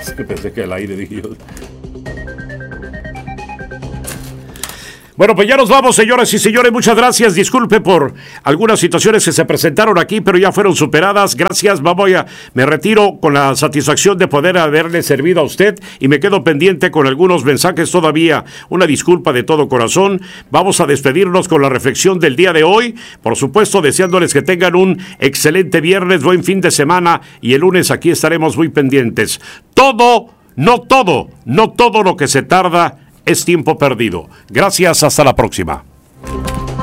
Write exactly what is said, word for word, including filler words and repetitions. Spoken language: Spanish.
Es que pensé que el aire, dije yo. Bueno, pues ya nos vamos, señoras y señores. Muchas gracias. Disculpe por algunas situaciones que se presentaron aquí, pero ya fueron superadas. Gracias. Vamos a, me retiro con la satisfacción de poder haberle servido a usted y me quedo pendiente con algunos mensajes todavía. Una disculpa de todo corazón. Vamos a despedirnos con la reflexión del día de hoy. Por supuesto, deseándoles que tengan un excelente viernes, buen fin de semana y el lunes aquí estaremos muy pendientes. Todo, no todo, no todo lo que se tarda es tiempo perdido. Gracias, hasta la próxima.